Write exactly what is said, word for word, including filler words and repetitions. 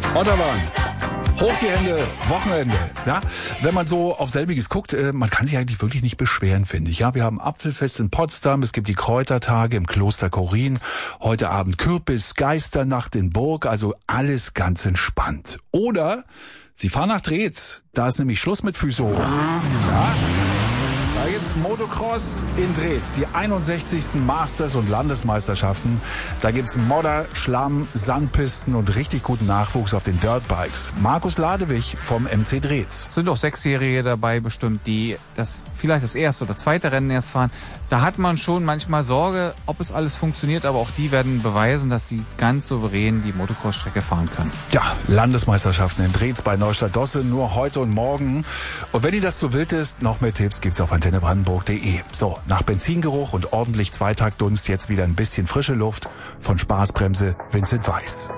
Otterwang. Hoch die Hände, Wochenende. Ja, wenn man so auf selbiges guckt, äh, man kann sich eigentlich wirklich nicht beschweren, finde ich. Ja, wir haben Apfelfest in Potsdam, es gibt die Kräutertage im Kloster Chorin, heute Abend Kürbis, Geisternacht in Burg, also alles ganz entspannt. Oder Sie fahren nach Drehz, da ist nämlich Schluss mit Füße hoch. Ja. Da gibt's Motocross in Drehz, die einundsechzigsten Masters- und Landesmeisterschaften. Da gibt's Modder, Schlamm, Sandpisten und richtig guten Nachwuchs auf den Dirtbikes. Markus Ladewig vom M C Drehz. Sind auch Sechsjährige dabei bestimmt, die das vielleicht das erste oder zweite Rennen erst fahren. Da hat man schon manchmal Sorge, ob es alles funktioniert, aber auch die werden beweisen, dass sie ganz souverän die Motocross-Strecke fahren können. Ja, Landesmeisterschaften in Drehz bei Neustadt-Dosse, nur heute und morgen. Und wenn Ihnen das zu wild ist, noch mehr Tipps gibt's auf antenne brandenburg punkt de. So, nach Benzingeruch und ordentlich Zweitaktdunst jetzt wieder ein bisschen frische Luft von Spaßbremse Vincent Weiss.